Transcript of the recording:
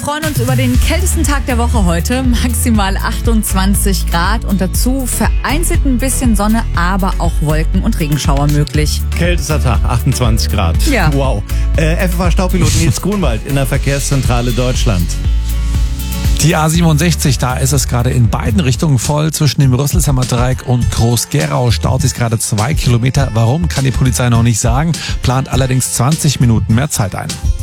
Wir freuen uns über den kältesten Tag der Woche heute, maximal 28 Grad und dazu vereinzelt ein bisschen Sonne, aber auch Wolken und Regenschauer möglich. Kältester Tag, 28 Grad. Ja. Wow. FFH-Staupilot Nils Grunwald in der Verkehrszentrale Deutschland. Die A67, da ist es gerade in beiden Richtungen voll. Zwischen dem Rüsselsheimer Dreieck und Groß-Gerau staut sich gerade 2 Kilometer. Warum, kann die Polizei noch nicht sagen, plant allerdings 20 Minuten mehr Zeit ein.